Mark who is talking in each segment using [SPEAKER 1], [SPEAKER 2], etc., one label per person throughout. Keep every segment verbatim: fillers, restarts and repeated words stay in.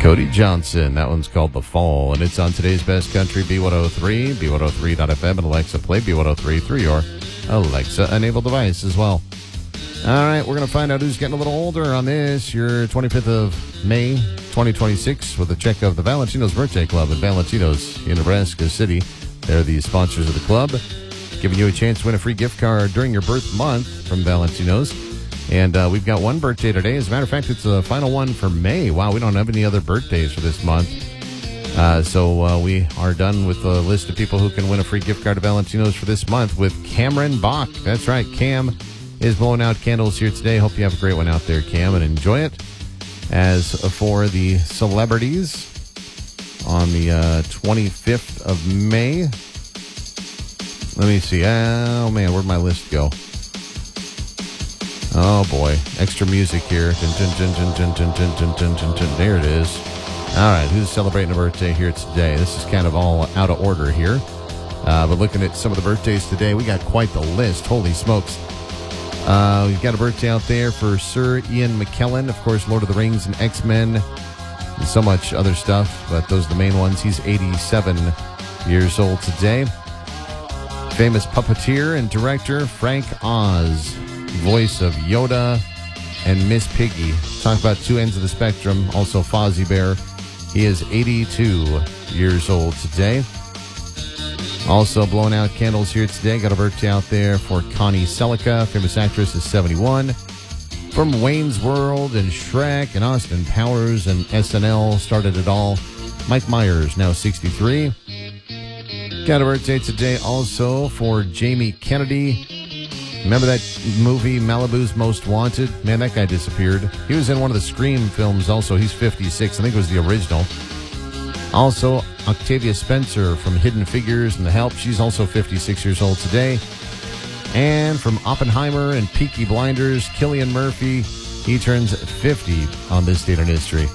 [SPEAKER 1] Cody Johnson. That one's called The Fall, and it's on today's Best Country, B one oh three, B one oh three dot F M, and Alexa Play B one oh three through your Alexa-enabled device as well. All right, we're going to find out who's getting a little older on this, your twenty-fifth of May, twenty twenty-six, with a check of the Valentino's Birthday Club at Valentino's in Nebraska City. They're the sponsors of the club, giving you a chance to win a free gift card during your birth month from Valentino's. And uh, we've got one birthday today. As a matter of fact, it's the final one for May. Wow, we don't have any other birthdays for this month. Uh, so uh, we are done with the list of people who can win a free gift card to Valentino's for this month with Cameron Bach. That's right, Cam is blowing out candles here today. Hope you have a great one out there, Cam, and enjoy it. As for the celebrities, on the uh, twenty-fifth of May, let me see. Oh, man, where'd my list go? Oh, boy. Extra music here. There it is. All right, who's celebrating a birthday here today? This is kind of all out of order here. Uh, but looking at some of the birthdays today, we got quite the list. Holy smokes. Uh, we've got a birthday out there for Sir Ian McKellen. Of course, Lord of the Rings and X-Men. And so much other stuff, but those are the main ones. He's eighty-seven years old today. Famous puppeteer and director Frank Oz, voice of Yoda and Miss Piggy. Talk about two ends of the spectrum. Also Fozzie Bear. He is eighty-two years old today. Also blowing out candles here today. Got a birthday out there for Connie Selica. Famous actress is seventy-one. From Wayne's World and Shrek and Austin Powers and S N L, started it all. Mike Myers, now sixty-three. Got a birthday today also for Jamie Kennedy. Remember that movie, Malibu's Most Wanted? Man, that guy disappeared. He was in one of the Scream films also. He's fifty-six. I think it was the original. Also, Octavia Spencer from Hidden Figures and The Help. She's also fifty-six years old today. And from Oppenheimer and Peaky Blinders, Cillian Murphy. He turns fifty on this date in history.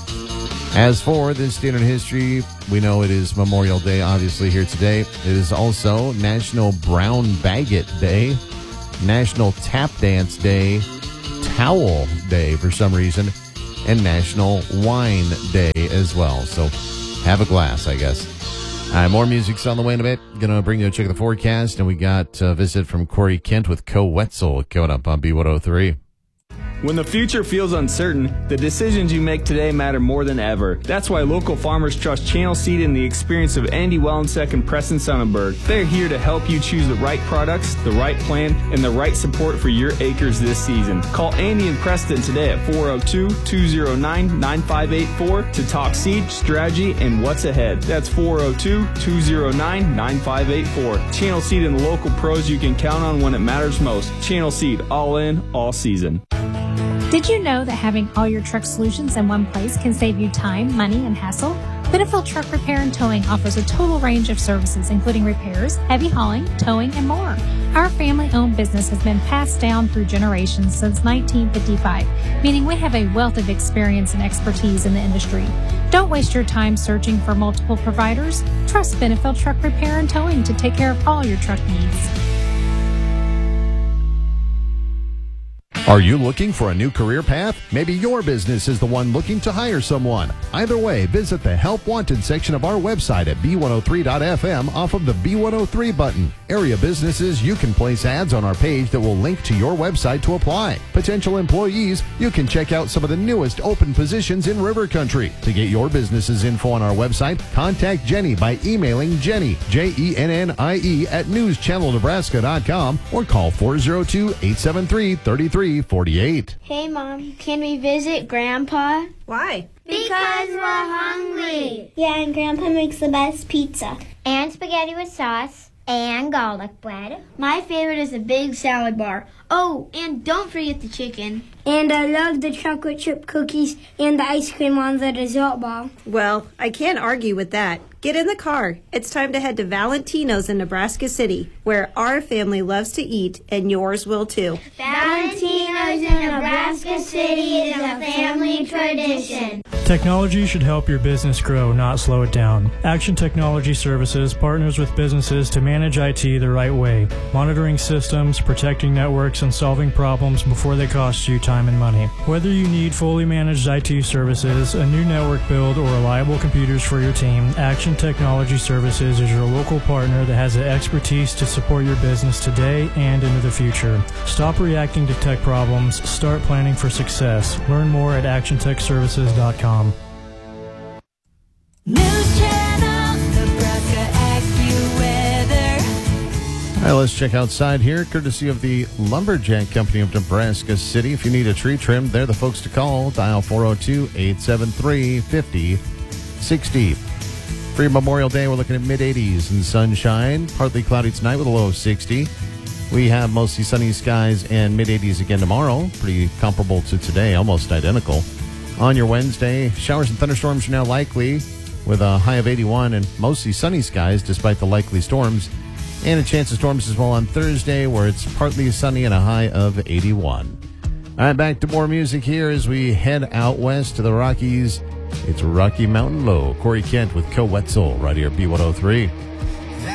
[SPEAKER 1] As for this date in history, we know it is Memorial Day, obviously, here today. It is also National Brown Baguette Day, National Tap Dance Day, Towel Day for some reason, and National Wine Day as well. So have a glass, I guess. All right, more music's on the way in a bit. Going to bring you a check of the forecast, and we got a visit from Corey Kent with Co Wetzel coming up on B one oh three.
[SPEAKER 2] When the future feels uncertain, the decisions you make today matter more than ever. That's why local farmers trust Channel Seed and the experience of Andy Wellensek and Preston Sonnenberg. They're here to help you choose the right products, the right plan, and the right support for your acres this season. Call Andy and Preston today at four oh two, two oh nine, nine five eight four to talk seed, strategy, and what's ahead. That's four oh two, two oh nine, nine five eight four. Channel Seed and the local pros you can count on when it matters most. Channel Seed, all in, all season.
[SPEAKER 3] Did you know that having all your truck solutions in one place can save you time, money, and hassle? Benefield Truck Repair and Towing offers a total range of services, including repairs, heavy hauling, towing, and more. Our family-owned business has been passed down through generations since nineteen fifty-five, meaning we have a wealth of experience and expertise in the industry. Don't waste your time searching for multiple providers. Trust Benefield Truck Repair and Towing to take care of all your truck needs.
[SPEAKER 4] Are you looking for a new career path? Maybe your business is the one looking to hire someone. Either way, visit the Help Wanted section of our website at B one oh three dot F M off of the B one oh three button. Area businesses, you can place ads on our page that will link to your website to apply. Potential employees, you can check out some of the newest open positions in River Country. To get your business's info on our website, contact Jenny by emailing Jenny, J E N N I E, at news channel nebraska dot com or call four oh two, eight seven three, three three four eight.
[SPEAKER 5] Hey, Mom, can we visit Grandpa?
[SPEAKER 6] Why?
[SPEAKER 5] Because we're hungry. Yeah, and Grandpa makes the best pizza.
[SPEAKER 7] And spaghetti with sauce. And garlic bread.
[SPEAKER 5] My favorite is a big salad bar. Oh, and don't forget the chicken.
[SPEAKER 8] And I love the chocolate chip cookies and the ice cream on the dessert bar.
[SPEAKER 6] Well, I can't argue with that. Get in the car. It's time to head to Valentino's in Nebraska City, where our family loves to eat, and yours will too.
[SPEAKER 7] Valentino's in Nebraska City is a family tradition.
[SPEAKER 9] Technology should help your business grow, not slow it down. Action Technology Services partners with businesses to manage I T the right way, monitoring systems, protecting networks, and solving problems before they cost you time and money. Whether you need fully managed I T services, a new network build, or reliable computers for your team, Action Technology Services is your local partner that has the expertise to support your business today and into the future. Stop reacting to tech problems. Start planning for success. Learn more at action tech services dot com.
[SPEAKER 10] News Channel, Nebraska AccuWeather.
[SPEAKER 1] All right, let's check outside here, courtesy of the Lumberjack Company of Nebraska City. If you need a tree trimmed, they're the folks to call. Dial four oh two, eight seven three, five oh six oh. For your Memorial Day, we're looking at mid eighties and sunshine. Partly cloudy tonight with a low of sixty. We have mostly sunny skies and mid eighties again tomorrow. Pretty comparable to today, almost identical. On your Wednesday, showers and thunderstorms are now likely with a high of eighty-one and mostly sunny skies despite the likely storms. And a chance of storms as well on Thursday where it's partly sunny and a high of eighty-one. All right, back to more music here as we head out west to the Rockies. It's Rocky Mountain Low. Corey Kent with Co Wetzel right here at B one oh three.